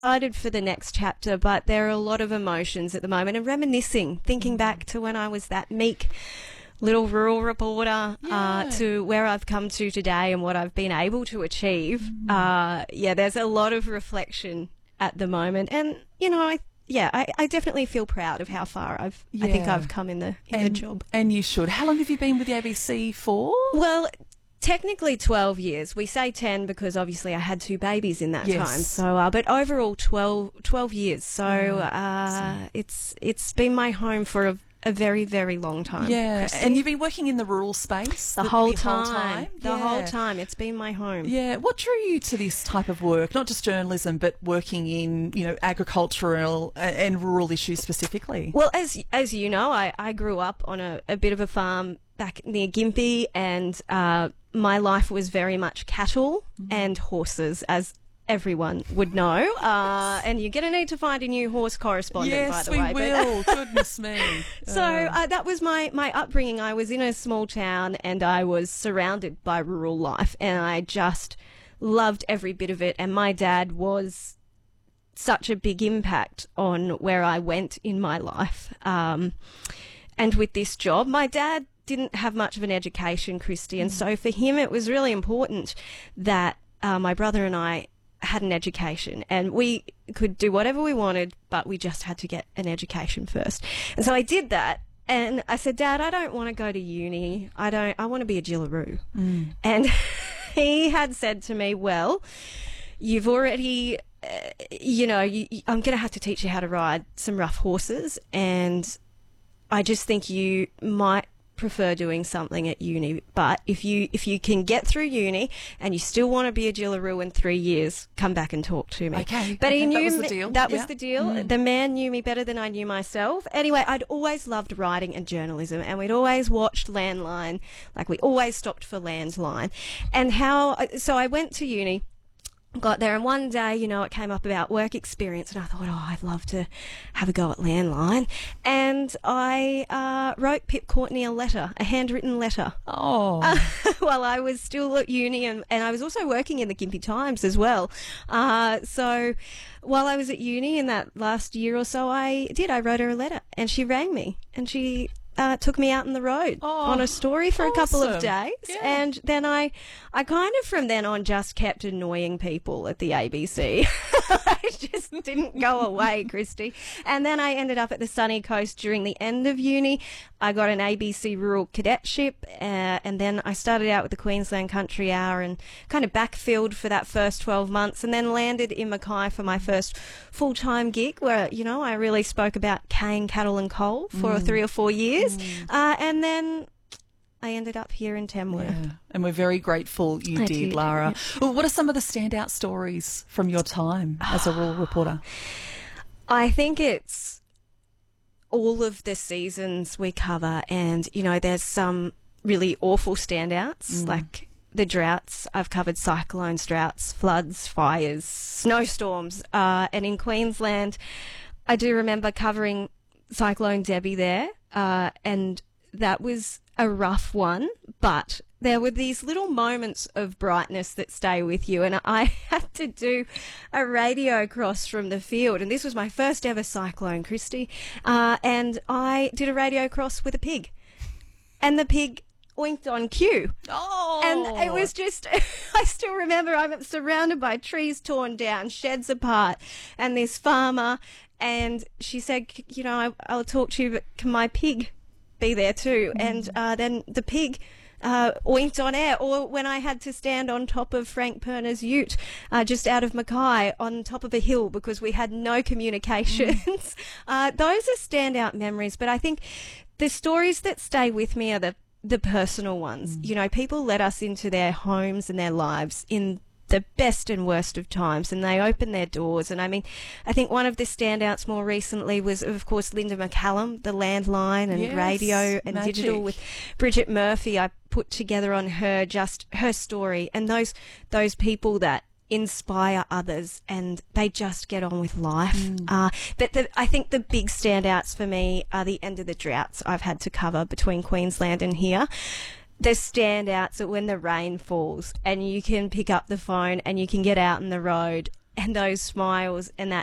excited for the next chapter, but there are a lot of emotions at the moment and reminiscing, thinking back to when I was that meek little rural reporter to where I've come to today and what I've been able to achieve. There's a lot of reflection at the moment, and I definitely feel proud of how far I think I've come in the job. And you should. How long have you been with the ABC for? Well, technically 12 years. We say 10 because obviously I had 2 babies in that time. So, but overall 12 years. So it's been my home for a very, very long time. Yeah, Christy. and you've been working in the rural space the whole time. The whole time. It's been my home. Yeah. What drew you to this type of work? Not just journalism, but working in, agricultural and rural issues specifically. Well, as you know, I grew up on a bit of a farm back near Gympie, and my life was very much cattle and horses, as everyone would know, and you're going to need to find a new horse correspondent, by the way. Yes, we will. Goodness me. So that was my upbringing. I was in a small town and I was surrounded by rural life, and I just loved every bit of it. And my dad was such a big impact on where I went in my life. And with this job, my dad didn't have much of an education, Christy, and so for him it was really important that my brother and I had an education, and we could do whatever we wanted, but we just had to get an education first. And so I did that, and I said, Dad, I don't want to go to uni. I want to be a Jillaroo. And he had said to me, well, you've already, I'm going to have to teach you how to ride some rough horses, and I just think you might prefer doing something at uni, but if you can get through uni and you still want to be a Jillaroo in 3 years, come back and talk to me. Okay. But he knew that was the deal. That was the deal. The man knew me better than I knew myself. Anyway, I'd always loved writing and journalism, and we'd always watched Landline. Like, we always stopped for Landline. And so I went to uni, got there, and one day, it came up about work experience, and I thought, I'd love to have a go at Landline. And I wrote Pip Courtney a handwritten letter. While I was still at uni, and I was also working in the Gympie Times as well. So while I was at uni in that last year or so, I wrote her a letter, and she rang me, and she took me out on the road on a story for a couple of days. Yeah. And then I kind of from then on just kept annoying people at the ABC. I just didn't go away, Christy. And then I ended up at the sunny coast during the end of uni. I got an ABC rural cadetship, and then I started out with the Queensland Country Hour and kind of backfilled for that first 12 months, and then landed in Mackay for my first full-time gig where, I really spoke about cane, cattle and coal for 3 or 4 years. And then I ended up here in Tamworth. Yeah. And we're very grateful you did, Lara. Yeah. Well, what are some of the standout stories from your time as a rural reporter? I think it's all of the seasons we cover, and, there's some really awful standouts, like the droughts. I've covered cyclones, droughts, floods, fires, snowstorms. And in Queensland, I do remember covering Cyclone Debbie there, and that was a rough one, but there were these little moments of brightness that stay with you, and I had to do a radio cross from the field, and this was my first ever cyclone, Christy, and I did a radio cross with a pig, and the pig oinked on cue. And it was just, I still remember I'm surrounded by trees torn down, sheds apart, and this farmer, and she said, I'll talk to you, but can my pig be there too? And then the pig oinked on air. Or when I had to stand on top of Frank Perner's ute just out of Mackay on top of a hill because we had no communications. Those are standout memories, but I think the stories that stay with me are the personal ones. People let us into their homes and their lives in the best and worst of times, and they open their doors. And I mean, I think one of the standouts more recently was, of course, Linda McCallum, the landline and radio and digital with Bridget Murphy. I put together on her just her story, and those people that inspire others and they just get on with life. But I think the big standouts for me are the end of the droughts I've had to cover between Queensland and here. The standouts are when the rain falls and you can pick up the phone and you can get out on the road and those smiles and that